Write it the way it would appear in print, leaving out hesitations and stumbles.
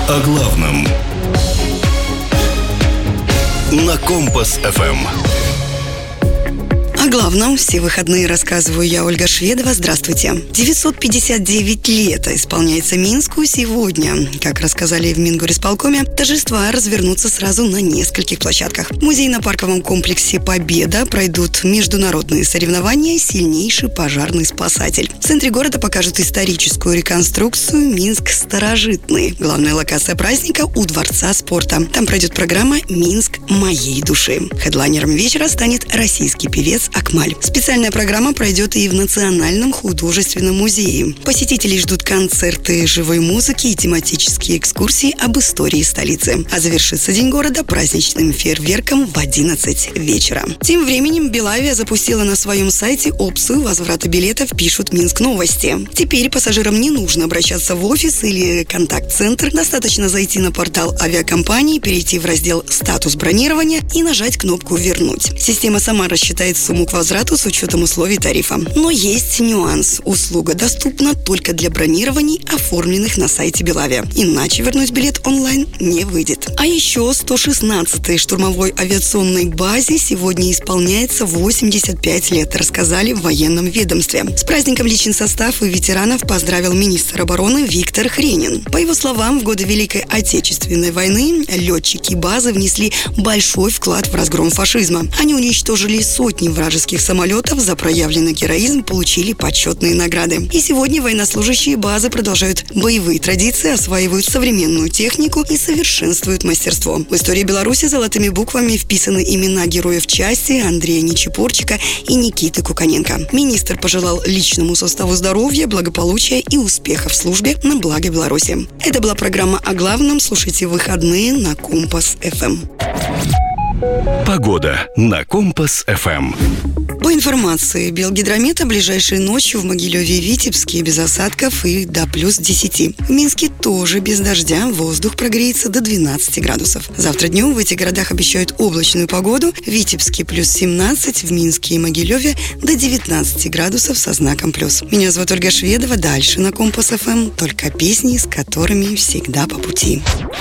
О главном на Компас-ФМ. О главном все выходные рассказываю я, Ольга Шведова. Здравствуйте. 959 лет исполняется Минску сегодня. Как рассказали в Мингорисполкоме, торжества развернутся сразу на нескольких площадках. В музейно-парковом комплексе «Победа» пройдут международные соревнования «Сильнейший пожарный спасатель». В центре города покажут историческую реконструкцию «Минск старожитный». Главная локация праздника у Дворца спорта. Там пройдет программа «Минск моей души». Хедлайнером вечера станет российский певец Акмаль. Специальная программа пройдет и в Национальном художественном музее. Посетителей ждут концерты живой музыки и тематические экскурсии об истории столицы. А завершится День города праздничным фейерверком в 11 вечера. Тем временем Белавия запустила на своем сайте опцию возврата билетов, пишут Минск новости. Теперь пассажирам не нужно обращаться в офис или контакт-центр. Достаточно зайти на портал авиакомпании, перейти в раздел «Статус бронирования» и нажать кнопку «Вернуть». Система сама рассчитает сумму к возврату с учетом условий тарифа. Но есть нюанс. Услуга доступна только для бронирований, оформленных на сайте Белавия. Иначе вернуть билет онлайн не выйдет. А еще 116-й штурмовой авиационной базе сегодня исполняется 85 лет, рассказали в военном ведомстве. С праздником личный состав и ветеранов поздравил министр обороны Виктор Хренин. По его словам, в годы Великой Отечественной войны летчики базы внесли большой вклад в разгром фашизма. Они уничтожили сотни вражеских самолетов, за проявленный героизм получили почетные награды. И сегодня военнослужащие базы продолжают боевые традиции, осваивают современную технику и совершенствуют мастерство. В истории Беларуси золотыми буквами вписаны имена героев части Андрея Нечепорчика и Никиты Куканенко. Министр пожелал личному составу здоровья, благополучия и успехов в службе на благо Беларуси. Это была программа «О главном». Слушайте в выходные на Компас-ФМ. Погода на Компас-ФМ. По информации Белгидромета, ближайшей ночью в Могилеве и Витебске без осадков и до плюс 10. В Минске тоже без дождя, воздух прогреется до 12 градусов. Завтра днем в этих городах обещают облачную погоду. В Витебске плюс 17, в Минске и Могилеве до 19 градусов со знаком плюс. Меня зовут Ольга Шведова. Дальше на Компас-ФМ только песни, с которыми всегда по пути.